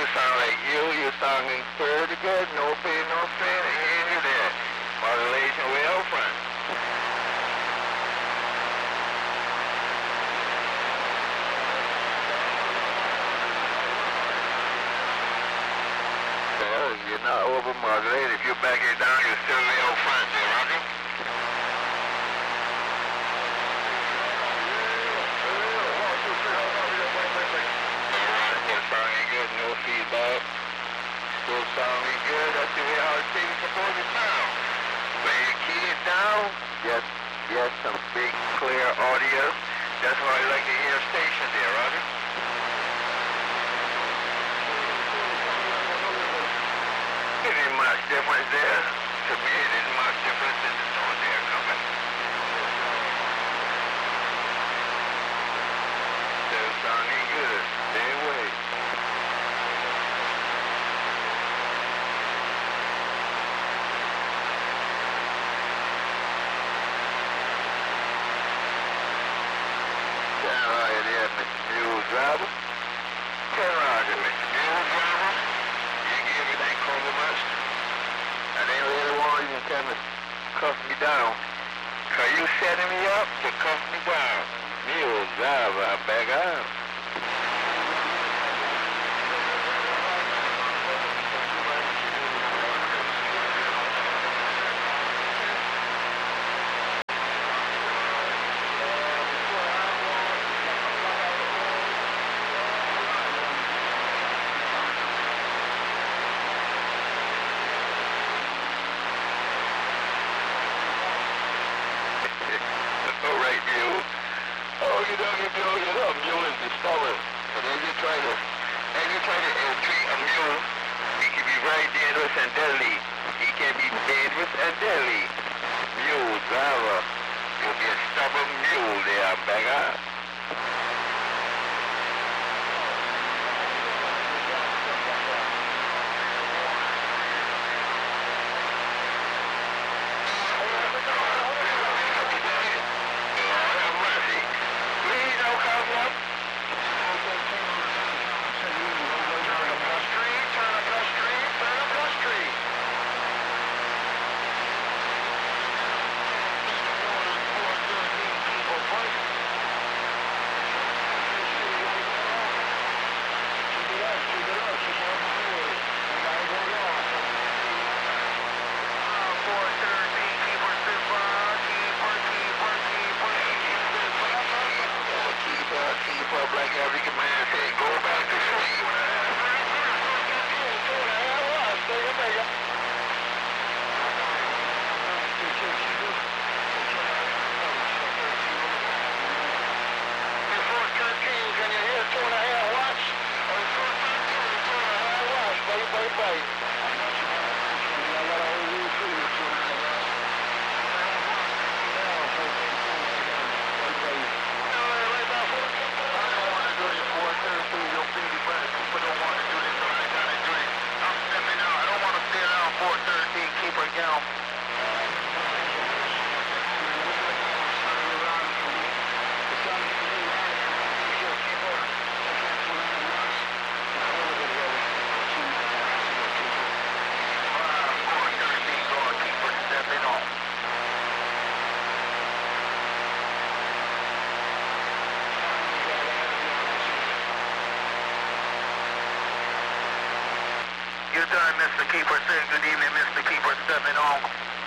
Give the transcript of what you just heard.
sound like you sounding pretty good. No pain, no strain. I hear you there. Modulation way out front. Well, you're not over modulated. If you back it down, you're still way out front there, Roger. No feedback. Still sounding good. That's the way our thing is supposed to sound. When you key it down, yes, some big, clear audio. That's why I like to hear station there, Roger. It didn't much difference there. To me, it didn't much difference in the tone there coming. Still sounding good. Same way. Driver. Turn around here, Mr. Mule Driver. You give me that compliment. And then later on you can kind of cuff me down. Cause you setting me up to cuff me down. Mule Driver, I back out. Mule is the stubborn. And then you try to treat a mule, he can be very dangerous and deadly. He can be dangerous and deadly. Mule Driver, you'll be a stubborn mule there, beggar. Like every man say, go back to sleep. Can you hear 2.5 watts? Bye. Keep her down. You're done, Mr. Keeper. Say good evening, Mr. Keeper. Stepping on.